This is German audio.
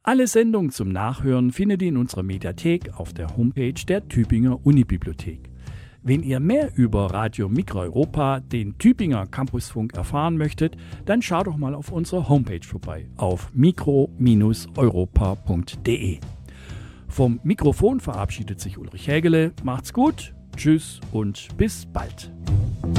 Alle Sendungen zum Nachhören findet ihr in unserer Mediathek auf der Homepage der Tübinger Unibibliothek. Wenn ihr mehr über Radio Mikroeuropa, den Tübinger Campusfunk, erfahren möchtet, dann schaut doch mal auf unserer Homepage vorbei auf mikro-europa.de. Vom Mikrofon verabschiedet sich Ulrich Hägele. Macht's gut, tschüss und bis bald.